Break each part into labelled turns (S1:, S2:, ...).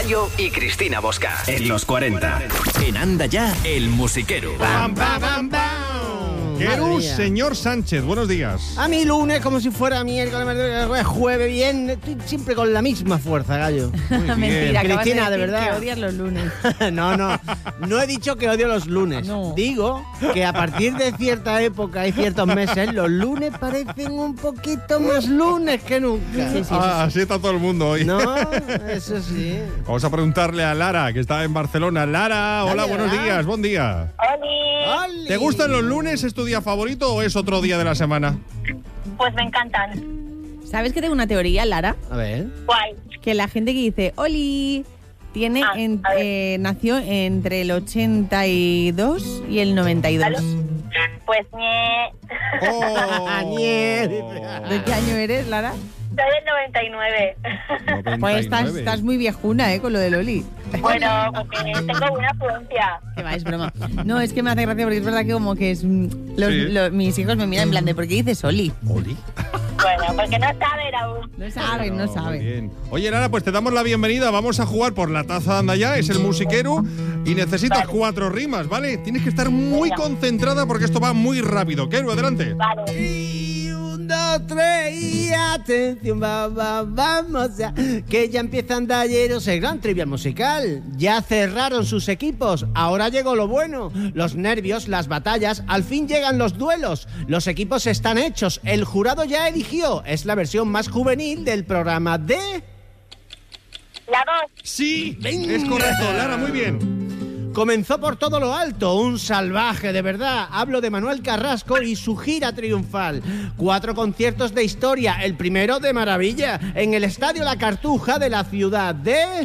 S1: Gallo y Cristina Bosca. En los 40. En Anda Ya, el musiquero.
S2: ¡Bam, bam, bam, bam! Querus, señor Sánchez, buenos días.
S3: A mí lunes como si fuera miércoles, jueves, bien. Estoy siempre con la misma fuerza, Gallo.
S4: Mentira,
S3: Cristina, de verdad.
S4: que odias los lunes.
S3: No he dicho que odio los lunes.
S4: No.
S3: Digo que a partir de cierta época y ciertos meses, los lunes parecen un poquito más lunes que nunca.
S4: Sí.
S2: Así está todo el mundo hoy.
S3: No, eso sí.
S2: Vamos a preguntarle a Lara, que está en Barcelona. Lara, hola,
S3: Dale,
S2: buenos
S3: Lara.
S2: días, buen día.
S3: ¡Oli!
S2: ¿Te gustan los lunes? ¿Es tu día favorito o es otro día de la semana?
S5: Pues me encantan.
S4: ¿Sabes que tengo una teoría, Lara?
S3: A ver.
S5: Guay.
S4: Que la gente que dice Oli tiene
S5: A ver.
S4: nació entre el 82 y el 92.
S5: ¿Aló? Pues
S2: ¡Oh!
S4: ¿De qué año eres, Lara?
S5: soy del 99.
S2: 99.
S4: Pues estás muy viejuna, con lo del Oli.
S5: Bueno, porque tengo una afluencia.
S4: Que va, es broma. No, es que me hace gracia porque es verdad que como que es... mis hijos me miran en plan de ¿por qué dices Oli?
S2: ¿Oli?
S5: Bueno, porque no saben aún.
S4: No saben, no
S2: Muy
S4: saben.
S2: bien. Oye, Lara, pues te damos la bienvenida. Vamos a jugar por la taza de Anda Ya, es el musiquero. Y necesitas 4 rimas, ¿vale? Tienes que estar muy
S5: Venga.
S2: concentrada porque esto va muy rápido. Keru, adelante.
S5: Vale.
S3: Y 1, 2, 3 y atención, vamos ya, que ya empieza Andalleros el gran trivial musical. Ya cerraron sus equipos, ahora llegó lo bueno. Los nervios, las batallas, al fin llegan los duelos. Los equipos están hechos, el jurado ya eligió. Es la versión más juvenil del programa de...
S5: La 2.
S2: Sí,
S3: Venga.
S2: es correcto, Lara, muy bien.
S3: Comenzó por todo lo alto, un salvaje de verdad. Hablo de Manuel Carrasco y su gira triunfal. 4 conciertos de historia, el primero de maravilla, en el Estadio La Cartuja de la ciudad de...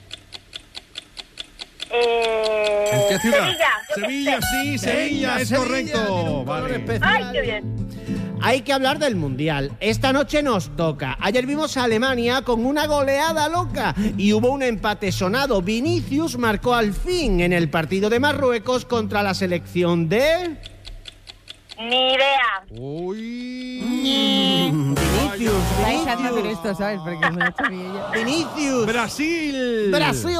S2: ¿En qué ciudad?
S5: Sevilla.
S2: Sevilla, es
S3: Sevilla,
S2: correcto.
S3: tiene un color
S2: Vale.
S3: especial.
S5: Ay, qué bien.
S3: Hay que hablar del Mundial. Esta noche nos toca. Ayer vimos a Alemania con una goleada loca y hubo un empate sonado. Vinicius marcó al fin en el partido de Marruecos contra la selección de...
S5: Ni idea.
S2: Uy.
S3: Vinicius,
S4: Está echando a hacer esto, ¿sabes? Porque me lo he hecho bien yo.
S3: Vinicius.
S2: Brasil.
S3: Brasil.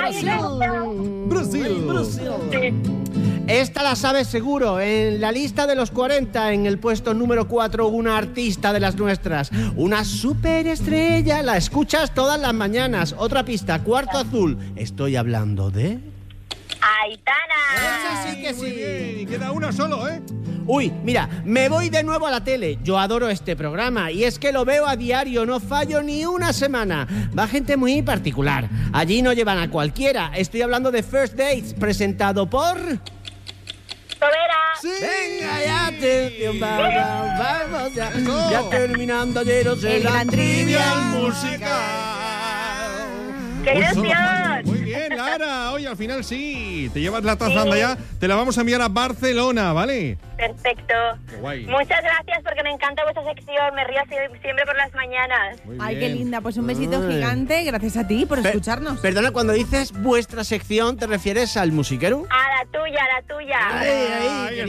S3: Esta la sabes seguro. En la lista de los 40, en el puesto número 4, una artista de las nuestras. Una superestrella. La escuchas todas las mañanas. Otra pista, cuarto azul. Estoy hablando de...
S5: Aitana.
S3: Esa sí que
S2: Muy
S3: sí.
S2: bien. Y queda una solo, ¿eh?
S3: Uy, mira, me voy de nuevo a la tele. Yo adoro este programa y es que lo veo a diario, no fallo ni una semana. Va gente muy particular. Allí no llevan a cualquiera. Estoy hablando de First Dates, presentado por...
S5: Sobera.
S2: Sí.
S3: Venga, ya, atención, vamos ya.
S2: Eso.
S3: Ya terminando ayer
S4: El gran trivial
S2: musical.
S5: ¡Qué
S2: Un solo
S5: ilusión!
S2: fallo. Muy bien, Lara. Oye, al final sí. Te llevas la taza Anda Ya. Te la vamos a enviar a Barcelona, ¿vale?
S5: Perfecto.
S2: Qué guay.
S5: Muchas gracias porque me encanta vuestra sección. Me río siempre por las mañanas.
S2: Muy
S4: Ay,
S2: bien.
S4: qué linda. Pues un besito
S3: Ay.
S4: gigante. Gracias a ti por escucharnos.
S3: Perdona, cuando dices vuestra sección, ¿te refieres al musiquero?
S5: A la tuya, a la tuya.
S3: Ay, ay,